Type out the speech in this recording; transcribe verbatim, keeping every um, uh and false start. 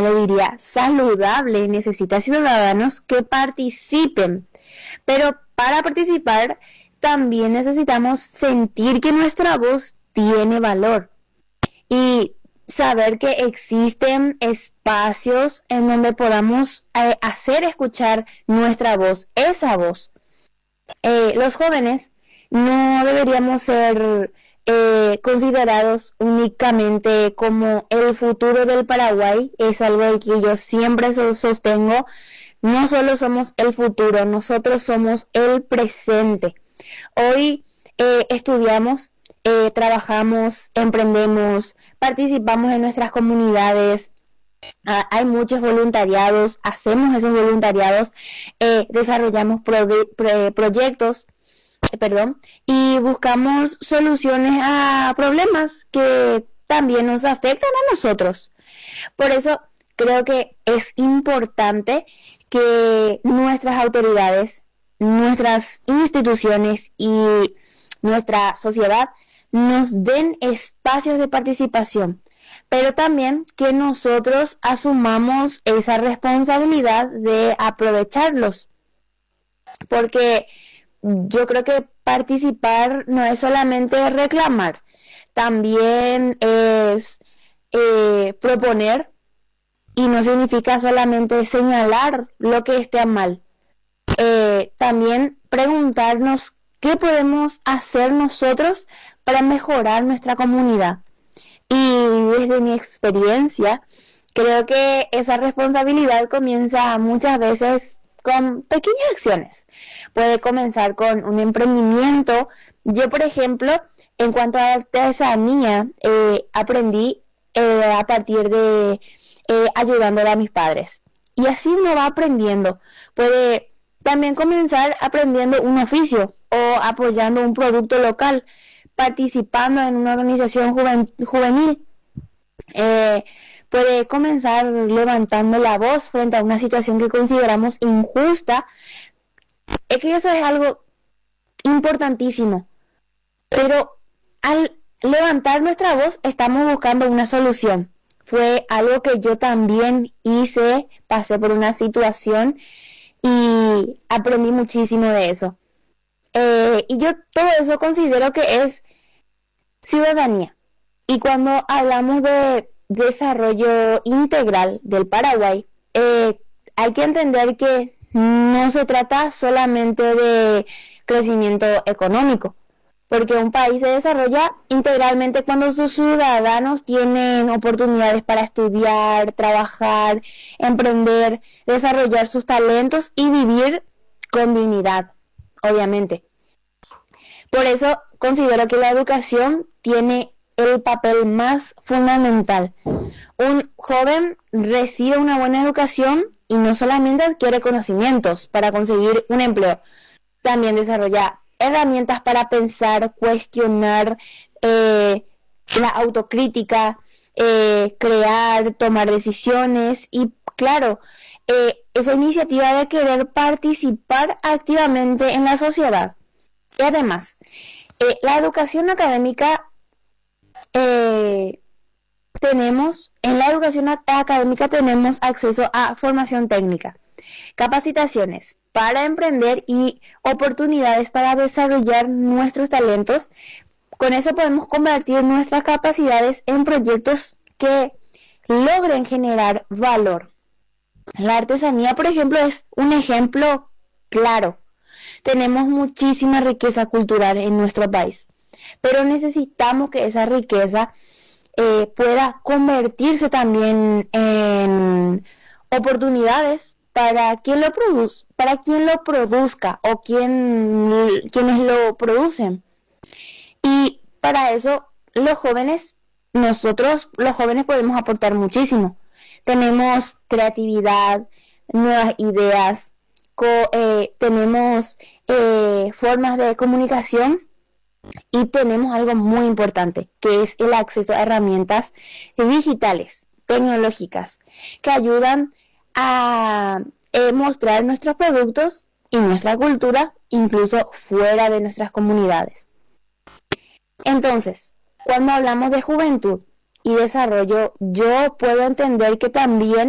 no le diría saludable, necesita ciudadanos que participen. Pero para participar también necesitamos sentir que nuestra voz tiene valor y saber que existen espacios en donde podamos eh, hacer escuchar nuestra voz, esa voz. Eh, los jóvenes no deberíamos ser eh, considerados únicamente como el futuro del Paraguay, es algo que yo siempre sostengo. No solo somos el futuro, nosotros somos el presente. Hoy eh, estudiamos, eh, trabajamos, emprendemos, participamos en nuestras comunidades, ah, hay muchos voluntariados, hacemos esos voluntariados, eh, desarrollamos pro- pro- proyectos, eh, perdón, y buscamos soluciones a problemas que también nos afectan a nosotros. Por eso creo que es importante que nuestras autoridades, nuestras instituciones y nuestra sociedad nos den espacios de participación, pero también que nosotros asumamos esa responsabilidad de aprovecharlos, porque yo creo que participar no es solamente reclamar, también es eh, proponer, y no significa solamente señalar lo que esté mal. Eh, también preguntarnos qué podemos hacer nosotros para mejorar nuestra comunidad. Y desde mi experiencia, creo que esa responsabilidad comienza muchas veces con pequeñas acciones. Puede comenzar con un emprendimiento. Yo, por ejemplo, en cuanto a artesanía, eh, aprendí eh, a partir de eh, ayudándole a mis padres. Y así uno va aprendiendo. Puede también comenzar aprendiendo un oficio o apoyando un producto local, participando en una organización juven, juvenil. Eh, puede comenzar levantando la voz frente a una situación que consideramos injusta. Es que eso es algo importantísimo. Pero al levantar nuestra voz estamos buscando una solución. Fue algo que yo también hice, pasé por una situación y aprendí muchísimo de eso. Eh, y yo todo eso considero que es ciudadanía. Y cuando hablamos de desarrollo integral del Paraguay, eh, hay que entender que no se trata solamente de crecimiento económico, porque un país se desarrolla integralmente cuando sus ciudadanos tienen oportunidades para estudiar, trabajar, emprender, desarrollar sus talentos y vivir con dignidad, obviamente. Por eso considero que la educación tiene el papel más fundamental. Un joven recibe una buena educación y no solamente adquiere conocimientos para conseguir un empleo, también desarrolla herramientas para pensar, cuestionar, eh, la autocrítica, eh, crear, tomar decisiones y, claro, eh, esa iniciativa de querer participar activamente en la sociedad. Y además, eh, la educación académica, eh, tenemos, en la educación académica tenemos acceso a formación técnica, capacitaciones para emprender y oportunidades para desarrollar nuestros talentos. Con eso podemos convertir nuestras capacidades en proyectos que logren generar valor. La artesanía, por ejemplo, es un ejemplo claro. Tenemos muchísima riqueza cultural en nuestro país, pero necesitamos que esa riqueza eh, pueda convertirse también en oportunidades para quien lo produce, para quien lo produzca o quien, quienes lo producen. Y para eso los jóvenes, nosotros los jóvenes podemos aportar muchísimo. Tenemos creatividad, nuevas ideas, co, eh, tenemos eh, formas de comunicación y tenemos algo muy importante, que es el acceso a herramientas digitales, tecnológicas, que ayudan a eh, mostrar nuestros productos y nuestra cultura incluso fuera de nuestras comunidades. Entonces, cuando hablamos de juventud y desarrollo, yo puedo entender que también